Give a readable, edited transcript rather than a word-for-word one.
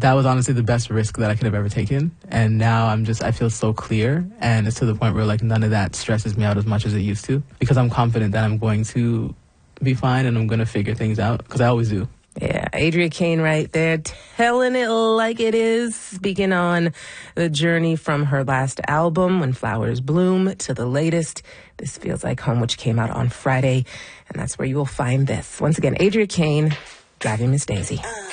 that was honestly the best risk that I could have ever taken. And now I feel so clear. And it's to the point where like none of that stresses me out as much as it used to, because I'm confident that I'm going to be fine and I'm going to figure things out, because I always do. Yeah, Adria Kane right there, telling it like it is, speaking on the journey from her last album, When Flowers Bloom, to the latest, This Feels Like Home, which came out on Friday. And that's where you will find this. Once again, Adria Kane, Driving Miss Daisy.